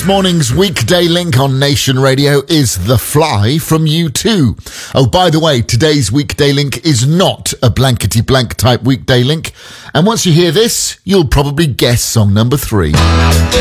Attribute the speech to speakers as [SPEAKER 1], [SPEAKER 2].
[SPEAKER 1] morning's weekday link on Nation Radio is The Fly from U2. Oh, by the way, today's weekday link is not a blankety blank type weekday link. And once you hear this, you'll probably guess song number 3.